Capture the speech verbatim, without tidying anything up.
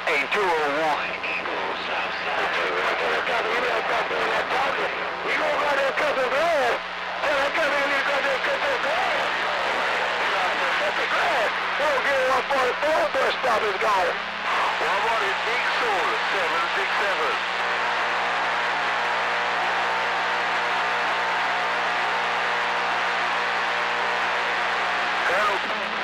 Hey, two oh one. You gonna got that custom glass? Tell that custom you got that custom glass. Custom glass. We'll get one forty-four, bus stop is gone. one forty Big Soul, seven six seven. Hello.